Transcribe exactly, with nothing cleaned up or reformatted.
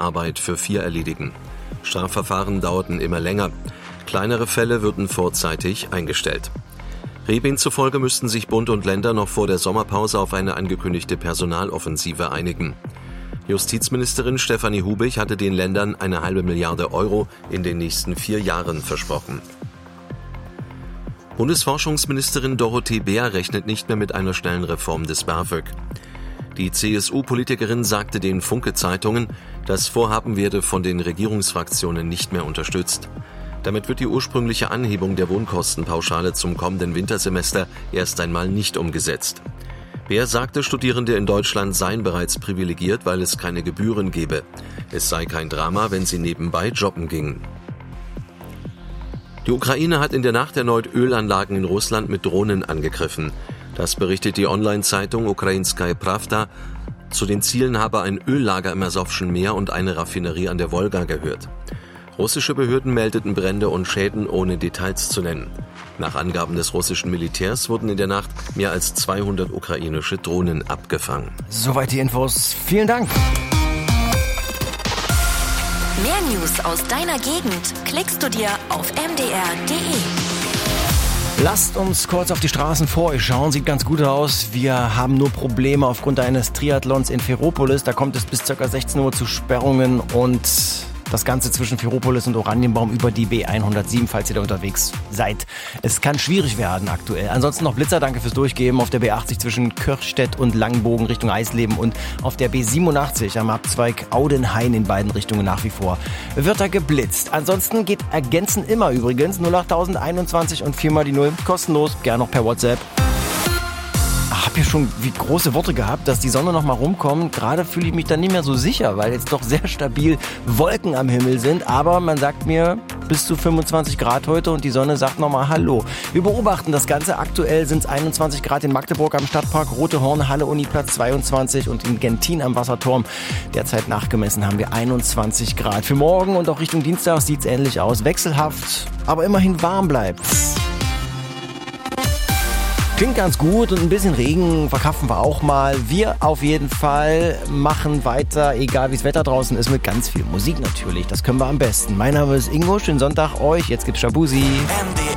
Arbeit für vier erledigen. Strafverfahren dauerten immer länger. Kleinere Fälle würden vorzeitig eingestellt. Rebin zufolge müssten sich Bund und Länder noch vor der Sommerpause auf eine angekündigte Personaloffensive einigen. Justizministerin Stefanie Hubich hatte den Ländern eine halbe Milliarde Euro in den nächsten vier Jahren versprochen. Bundesforschungsministerin Dorothee Bär rechnet nicht mehr mit einer schnellen Reform des BAföG. Die C S U-Politikerin sagte den Funke-Zeitungen, das Vorhaben werde von den Regierungsfraktionen nicht mehr unterstützt. Damit wird die ursprüngliche Anhebung der Wohnkostenpauschale zum kommenden Wintersemester erst einmal nicht umgesetzt. Bär sagte, Studierende in Deutschland seien bereits privilegiert, weil es keine Gebühren gebe. Es sei kein Drama, wenn sie nebenbei jobben gingen. Die Ukraine hat in der Nacht erneut Ölanlagen in Russland mit Drohnen angegriffen. Das berichtet die Online-Zeitung Ukrainskaya Pravda. Zu den Zielen habe ein Öllager im Asowschen Meer und eine Raffinerie an der Wolga gehört. Russische Behörden meldeten Brände und Schäden, ohne Details zu nennen. Nach Angaben des russischen Militärs wurden in der Nacht mehr als zweihundert ukrainische Drohnen abgefangen. Soweit die Infos. Vielen Dank. Mehr News aus deiner Gegend klickst du dir auf m d r punkt d e. Lasst uns kurz auf die Straßen vor euch schauen. Sieht ganz gut aus. Wir haben nur Probleme aufgrund eines Triathlons in Ferropolis. Da kommt es bis ca. sechzehn Uhr zu Sperrungen und das Ganze zwischen Ferropolis und Oranienbaum über die B hundertsieben, falls ihr da unterwegs seid. Es kann schwierig werden aktuell. Ansonsten noch Blitzer, danke fürs Durchgeben. Auf der B achtzig zwischen Kirchstedt und Langenbogen Richtung Eisleben und auf der B siebenundachtzig am Abzweig Audenhain in beiden Richtungen nach wie vor wird da geblitzt. Ansonsten geht Ergänzen immer übrigens. null acht einundzwanzig und viermal die null. Kostenlos, gern noch per WhatsApp. Ich habe ja schon wie große Worte gehabt, dass die Sonne noch mal rumkommt. Gerade fühle ich mich dann nicht mehr so sicher, weil jetzt doch sehr stabil Wolken am Himmel sind. Aber man sagt mir bis zu fünfundzwanzig Grad heute und die Sonne sagt noch mal Hallo. Wir beobachten das Ganze. Aktuell sind es einundzwanzig Grad in Magdeburg am Stadtpark, Rote Hornhalle, Uniplatz zweiundzwanzig und in Gentin am Wasserturm. Derzeit nachgemessen haben wir einundzwanzig Grad. Für morgen und auch Richtung Dienstag sieht es ähnlich aus. Wechselhaft, aber immerhin warm bleibt. Klingt ganz gut und ein bisschen Regen verkraften wir auch mal. Wir auf jeden Fall machen weiter, egal wie das Wetter draußen ist, mit ganz viel Musik natürlich. Das können wir am besten. Mein Name ist Ingo, schönen Sonntag euch. Jetzt gibt's Shabuzi.